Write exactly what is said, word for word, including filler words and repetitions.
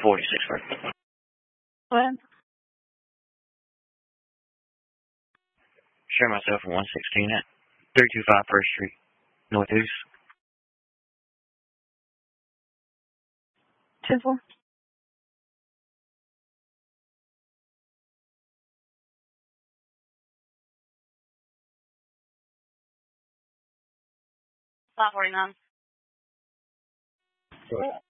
forty-six first. What? Share myself from one sixteen at three two five First Street, Northeast. Two four. Five forty nine.